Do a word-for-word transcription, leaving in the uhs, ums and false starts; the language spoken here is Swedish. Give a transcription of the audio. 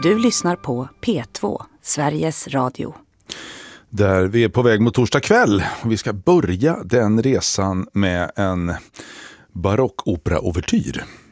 Du lyssnar på P två, Sveriges Radio. Där vi är på väg mot torsdag kväll. Vi ska börja den resan med en barockopera-ouvertyr.